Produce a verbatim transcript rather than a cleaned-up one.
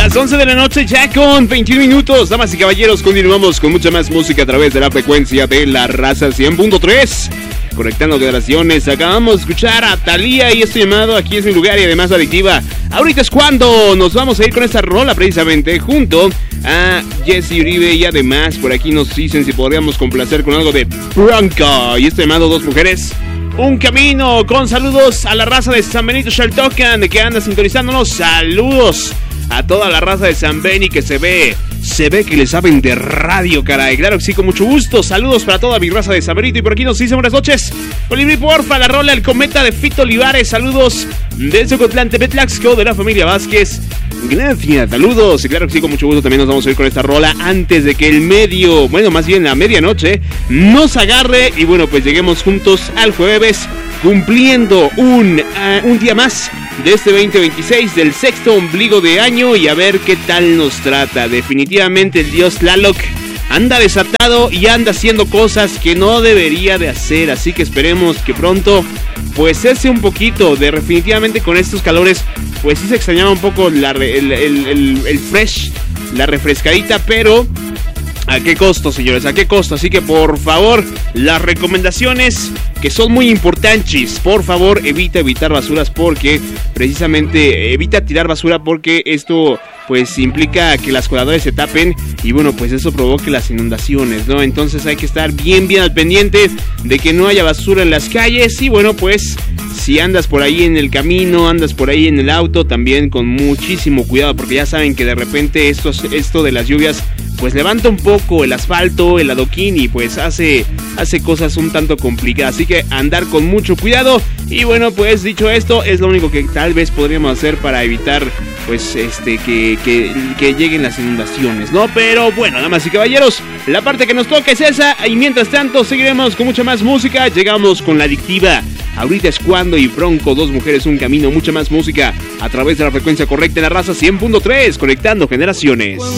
las once de la noche ya con veintiún minutos. Damas y caballeros, continuamos con mucha más música a través de la frecuencia de La Raza cien punto tres. Conectando generaciones, acabamos de escuchar a Thalía y esto llamado Aquí es mi lugar y además Adictiva. Ahorita es cuando nos vamos a ir con esta rola precisamente junto a Jesse Uribe y además por aquí nos dicen si podríamos complacer con algo de Bronco y esto llamado Dos Mujeres, Un Camino. Con saludos a la raza de San Benito Xaltocan de que anda sintonizándonos. Saludos a toda la raza de San Beni que se ve, se ve que le saben de radio, caray. Claro que sí, con mucho gusto. Saludos para toda mi raza de San Benito y por aquí nos dicen buenas noches. Olivri, porfa, la rola El Cometa de Fito Olivares. Saludos desde Ocotlán, Tepetlaxco, de la familia Vázquez. Gracias, saludos. Y claro que sí, con mucho gusto también nos vamos a ir con esta rola antes de que el medio, bueno, más bien la medianoche, nos agarre. Y bueno, pues lleguemos juntos al jueves, cumpliendo un, uh, un día más de este veinte veintiséis, del sexto ombligo de año, y a ver qué tal nos trata. Definitivamente el dios Tlaloc anda desatado y anda haciendo cosas que no debería de hacer, así que esperemos que pronto pues cese un poquito. De definitivamente con estos calores pues sí se extrañaba un poco la, el, el, el, el fresh, la refrescadita, pero ¿a qué costo, señores? ¿A qué costo? Así que por favor, las recomendaciones que son muy importantes. Por favor, evita evitar basuras porque precisamente evita tirar basura porque esto pues implica que las coladores se tapen y bueno, pues eso provoque las inundaciones, ¿no? Entonces hay que estar bien, bien al pendiente de que no haya basura en las calles y bueno, pues si andas por ahí en el camino, andas por ahí en el auto, también con muchísimo cuidado porque ya saben que de repente esto, esto de las lluvias pues levanta un poco el asfalto, el adoquín y pues hace, hace cosas un tanto complicadas, así que andar con mucho cuidado. Y bueno, pues dicho esto, es lo único que tal vez podríamos hacer para evitar pues este que, que, que lleguen las inundaciones, ¿no? Pero bueno, damas y caballeros, la parte que nos toca es esa y mientras tanto seguiremos con mucha más música. Llegamos con La Adictiva. Ahorita es cuando y Bronco, Dos Mujeres, Un Camino, mucha más música a través de la frecuencia correcta en La Raza cien punto tres, conectando generaciones.